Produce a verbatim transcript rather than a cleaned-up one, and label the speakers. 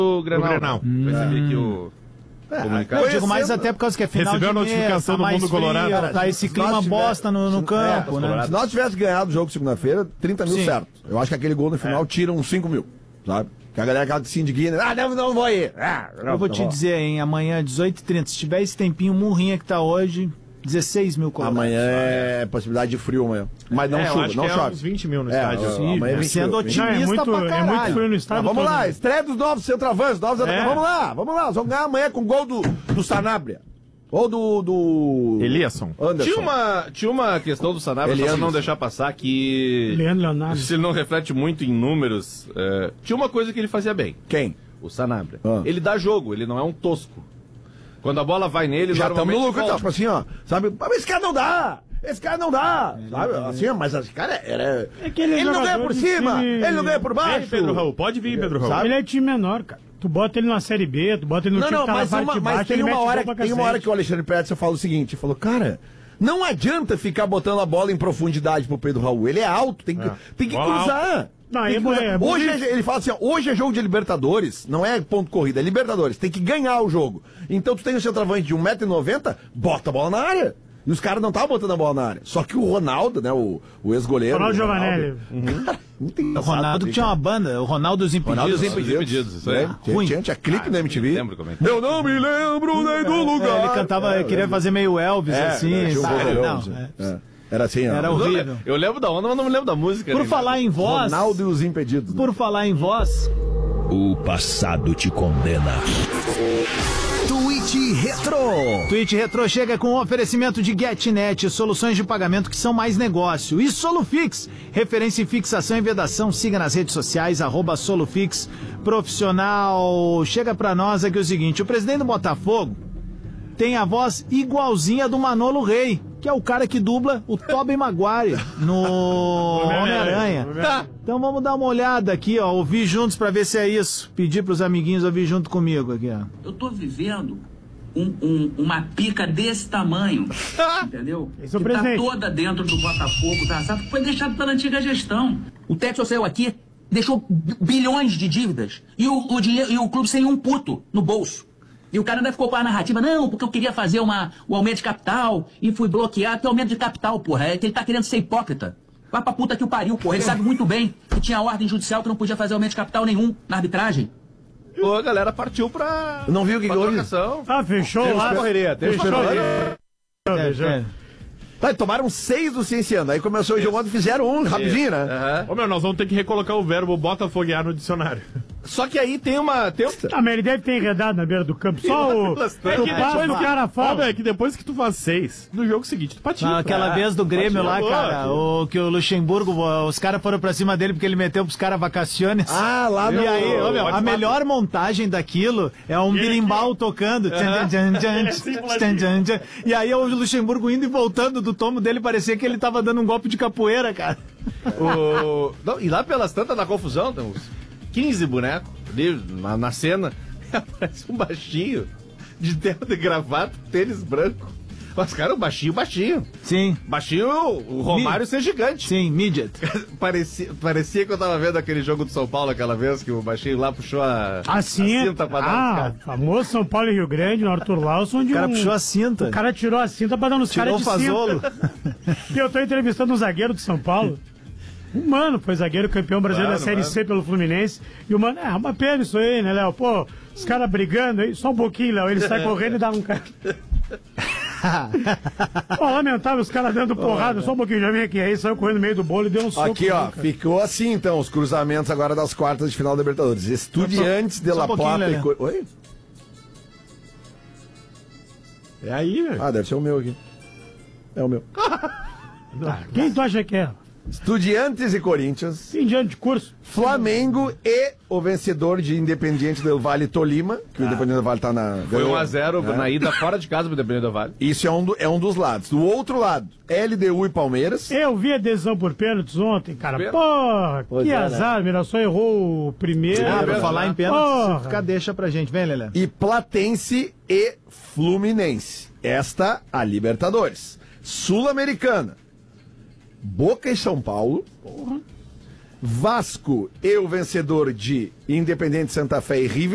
Speaker 1: o Grenal.
Speaker 2: O Grenal.
Speaker 1: Hum. Recebi aqui o
Speaker 3: é,
Speaker 1: comunicado.
Speaker 3: Eu digo mais até por causa que é final
Speaker 2: Recebeu
Speaker 3: de
Speaker 2: a notificação
Speaker 3: mês, tá
Speaker 2: do Mundo
Speaker 3: frio,
Speaker 2: Colorado.
Speaker 3: tá esse clima
Speaker 4: tiver,
Speaker 3: bosta no, no
Speaker 4: se,
Speaker 3: campo,
Speaker 4: é,
Speaker 3: né?
Speaker 4: Se nós tivéssemos ganhado o jogo segunda-feira, trinta mil
Speaker 3: Sim.
Speaker 4: certo. Eu acho que aquele gol no final é. tira uns cinco mil, sabe? Que a galera acaba se indigna. Ah, não, não vou ir. Ah, não,
Speaker 3: Eu vou
Speaker 4: não
Speaker 3: te
Speaker 4: vou.
Speaker 3: dizer, hein, amanhã, dezoito e trinta, se tiver esse tempinho murrinha que tá hoje, dezesseis mil colorados.
Speaker 4: Amanhã é possibilidade de frio amanhã. Mas não
Speaker 2: É, eu
Speaker 4: chuva,
Speaker 2: acho
Speaker 4: não
Speaker 2: que é
Speaker 4: chove.
Speaker 2: uns vinte mil no
Speaker 4: É,
Speaker 2: estádio.
Speaker 4: ó,
Speaker 2: Sim,
Speaker 4: amanhã é vinte
Speaker 3: sendo
Speaker 4: mil.
Speaker 3: otimista
Speaker 5: Não, é muito,
Speaker 3: pra
Speaker 5: é
Speaker 3: caralho.
Speaker 5: muito frio no
Speaker 4: Tá,
Speaker 5: estádio.
Speaker 4: vamos
Speaker 5: todo.
Speaker 4: lá, estreia dos novos centroavantes, novos
Speaker 5: É.
Speaker 4: Vamos lá, vamos lá. Nós vamos ganhar amanhã com gol do, do Sanabria. Ou do. do...
Speaker 2: Eliasson.
Speaker 4: Anderson.
Speaker 1: Tinha uma, tinha uma questão do Sanabria,
Speaker 4: Ele
Speaker 1: só pra
Speaker 4: Anderson.
Speaker 1: não deixar passar, que
Speaker 5: Leandro Leonardo.
Speaker 1: se ele não reflete muito em números, é, tinha uma coisa que ele fazia bem,
Speaker 4: Quem?
Speaker 1: o Sanabria.
Speaker 4: Ah.
Speaker 1: Ele dá jogo, ele não é um tosco. Quando a bola vai nele,
Speaker 4: Já estamos no
Speaker 1: normalmente
Speaker 4: lucro, então, tipo assim, ó. Sabe? Mas esse cara não dá! Esse cara não dá! Sabe? Assim, ó, mas esse cara era.
Speaker 5: É que ele é
Speaker 4: ele não ganha
Speaker 5: jogador
Speaker 4: por
Speaker 5: de
Speaker 4: cima!
Speaker 5: time-
Speaker 4: Ele não ganha por baixo!
Speaker 2: Vem, Pedro Raul. Pode vir, Pedro Raul.
Speaker 4: Sabe?
Speaker 5: Ele é time menor, cara. Tu bota ele numa Série B, tu bota ele no
Speaker 4: Não,
Speaker 5: time
Speaker 4: não,
Speaker 5: que tá na
Speaker 4: mas,
Speaker 5: parte
Speaker 4: uma,
Speaker 5: de
Speaker 4: mas
Speaker 5: baixo,
Speaker 4: tem,
Speaker 5: ele
Speaker 4: uma
Speaker 5: mete
Speaker 4: hora,
Speaker 5: gol pra
Speaker 4: tem uma
Speaker 5: cacete.
Speaker 4: hora que o Alexandre Pérez fala o seguinte: falou, cara, não adianta ficar botando a bola em profundidade pro Pedro Raul. Ele é alto, tem que,
Speaker 2: É.
Speaker 4: tem que
Speaker 2: Bola
Speaker 4: cruzar.
Speaker 5: Não,
Speaker 4: Tem
Speaker 5: é
Speaker 4: que
Speaker 5: bom,
Speaker 4: cruzar.
Speaker 5: é bom
Speaker 4: hoje
Speaker 5: isso.
Speaker 4: é- ele fala assim: ó, hoje é jogo de Libertadores, não é ponto corrida, é Libertadores. Tem que ganhar o jogo. Então tu tem o centroavante de um metro e noventa, bota a bola na área. E os caras não estavam botando a bola na área. Só que o Ronaldo, né, o, o ex-goleiro.
Speaker 5: Ronaldo
Speaker 4: o
Speaker 5: Giovanelli.
Speaker 4: Cara, muito
Speaker 3: O
Speaker 4: engraçado,
Speaker 3: Ronaldo que tinha uma banda, o Ronaldo dos Impedidos.
Speaker 4: Ronaldo dos
Speaker 1: Impedidos,
Speaker 4: Impedidos.
Speaker 1: isso aí.
Speaker 4: É, tinha,
Speaker 3: Ruim.
Speaker 4: tinha, tinha clipe na M T V.
Speaker 1: lembro como é que é.
Speaker 4: Eu não me lembro nem do lugar.
Speaker 3: É, ele cantava,
Speaker 4: É,
Speaker 3: queria fazer meio Elvis,
Speaker 4: é,
Speaker 3: assim.
Speaker 4: é, tinha um
Speaker 3: sabe?
Speaker 4: voo
Speaker 3: Não,
Speaker 4: Elvis,
Speaker 3: é.
Speaker 4: é. Era assim, ó.
Speaker 3: Era horrível.
Speaker 1: Eu lembro da onda, mas não me lembro da música.
Speaker 3: Por
Speaker 1: nem
Speaker 3: falar
Speaker 1: nada.
Speaker 3: em voz,
Speaker 4: Ronaldo e os Impedidos.
Speaker 3: por falar em voz,
Speaker 6: O passado te condena. Tweet Retro.
Speaker 3: Twitch Retro chega com um oferecimento de GetNet, soluções de pagamento que são mais negócio. E Solufix, referência em fixação e vedação. Siga nas redes sociais, arroba Solufix Profissional. Chega pra nós aqui o seguinte, o presidente do Botafogo tem a voz igualzinha do Manolo Rey, que é o cara que dubla o Tobey Maguire no Homem-Aranha. Então vamos dar uma olhada aqui, ó, ouvir juntos pra ver se é isso. Pedir pros amiguinhos ouvir junto comigo aqui, ó.
Speaker 7: Eu tô vivendo um- um- uma pica desse tamanho, entendeu?
Speaker 5: Esse é o
Speaker 7: que tá
Speaker 5: presidente.
Speaker 7: toda dentro do Botafogo, tá? Sabe? Foi deixado pela antiga gestão. O Texas saiu aqui, deixou bi- bilhões de dívidas e o, o dinheiro, e o clube sem um puto no bolso. E o cara ainda ficou com a narrativa, não, porque eu queria fazer uma, um aumento de capital e fui bloqueado. Que aumento de capital, porra? É que ele tá querendo ser hipócrita. Vai pra puta que o pariu, porra. Ele sabe muito bem que tinha ordem judicial que não podia fazer aumento de capital nenhum na arbitragem.
Speaker 1: Pô, a galera partiu pra.
Speaker 4: Não viu o que
Speaker 1: pra
Speaker 4: que houve?
Speaker 1: trocação.
Speaker 5: Ah, fechou
Speaker 1: Teve
Speaker 5: lá.
Speaker 1: correria, teve
Speaker 5: Fechou.
Speaker 1: correria.
Speaker 5: Fechou.
Speaker 3: É,
Speaker 4: Tá, e tomaram seis do Cienciano. Aí começou o jogo ontem, fizeram um rapidinho, né?
Speaker 1: Aham.
Speaker 2: Ô, meu, nós vamos ter que recolocar o verbo botafoguear no dicionário.
Speaker 1: Só que aí tem uma. Tem um...
Speaker 5: Ah, mas ele deve ter enredado na beira do campo. Só o.
Speaker 1: Bastante.
Speaker 5: Tu
Speaker 1: É que
Speaker 5: passa,
Speaker 2: depois
Speaker 5: o cara
Speaker 2: Ó,
Speaker 5: fala.
Speaker 2: meu, é que depois que tu faz seis, no jogo seguinte, tu patina.
Speaker 3: Não, aquela
Speaker 2: Ah,
Speaker 3: vez do Grêmio lá,
Speaker 2: patina,
Speaker 3: cara,
Speaker 2: boa.
Speaker 3: o, que o Luxemburgo, os caras foram pra cima dele porque ele meteu pros caras vacaciones.
Speaker 4: Ah, lá no...
Speaker 3: E aí, ô, meu, a
Speaker 2: WhatsApp.
Speaker 3: melhor montagem daquilo é um
Speaker 2: Ele
Speaker 3: birimbau tocando. Tchan, tchan, tchan,
Speaker 2: Assim,
Speaker 3: tchan, tchan, tchan. E aí o Luxemburgo indo e voltando do tomo dele, parecia que ele tava dando um golpe de capoeira, cara.
Speaker 1: O... Não, e lá pelas tantas da confusão, tem uns quinze bonecos ali na, na cena. Aparece um baixinho de terno de gravata, tênis branco. Mas, cara, um baixinho, baixinho.
Speaker 3: Sim,
Speaker 1: Baixinho, o Romário ser gigante.
Speaker 3: sim, midget.
Speaker 1: Parecia, parecia que eu tava vendo aquele jogo do São Paulo aquela vez que o baixinho lá puxou a,
Speaker 5: Assim,
Speaker 1: a cinta pra dar
Speaker 5: ah,
Speaker 1: nos caras.
Speaker 5: famoso São Paulo e Rio Grande, no Arthur Lawson, de
Speaker 3: O cara
Speaker 5: um...
Speaker 3: puxou a cinta.
Speaker 5: O cara tirou a cinta pra dar nos
Speaker 3: Tirou
Speaker 5: caras
Speaker 3: o
Speaker 5: de
Speaker 3: fazolo.
Speaker 5: cinta. E eu tô entrevistando um zagueiro do São Paulo. Um mano foi zagueiro campeão brasileiro
Speaker 1: Mano,
Speaker 5: da Série
Speaker 1: mano.
Speaker 5: C pelo Fluminense. E o mano, é uma pena isso aí, né, Léo? Pô, os caras brigando aí, só um pouquinho, Léo. Ele sai correndo e dá um cara. Pô, lamentável, os caras dando porrada, só um pouquinho, já vem aqui. Aí saiu correndo no meio do bolo e deu um soco.
Speaker 4: Aqui, ó,
Speaker 5: no cara.
Speaker 4: ficou assim então os cruzamentos agora das quartas de final da Libertadores. Estudiantes de
Speaker 3: só um
Speaker 4: La
Speaker 3: pouquinho,
Speaker 4: Plata
Speaker 3: Lelê.
Speaker 4: e... Co- Oi?
Speaker 2: É aí, velho.
Speaker 4: Ah, deve ser o meu aqui. É o meu.
Speaker 5: Quem tu acha que é?
Speaker 4: Estudiantes e Corinthians,
Speaker 5: Fim de ano de curso.
Speaker 4: Flamengo e o vencedor de Independiente del Valle Tolima, que o Independiente del Valle tá na...
Speaker 1: Foi um a zero
Speaker 4: É.
Speaker 1: na ida fora de casa pro Independente do Vale.
Speaker 4: Isso é um, do- é um dos lados. Do outro lado, L D U e Palmeiras.
Speaker 5: Eu vi a decisão por pênaltis ontem, cara.
Speaker 1: Pênalti?
Speaker 5: Porra,
Speaker 4: Pois
Speaker 5: que
Speaker 4: é, né?
Speaker 5: azar, Mirassol errou o primeiro.
Speaker 3: Ah, pra
Speaker 1: Primeiro,
Speaker 3: falar
Speaker 1: né?
Speaker 3: em pênalti,
Speaker 5: Porra.
Speaker 3: fica deixa pra gente. Vem, Lelé.
Speaker 4: E Platense e Fluminense. Esta a Libertadores. Sul-Americana. Boca e São Paulo. Vasco e o vencedor de Independente Santa Fé e River.